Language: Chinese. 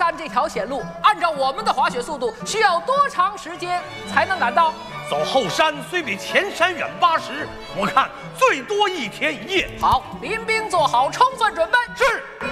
山这条险路，按照我们的滑雪速度，需要多长时间才能赶到？ 走后山虽比前山远80，我看最多1天1夜。 好，临兵做好充分准备。 是。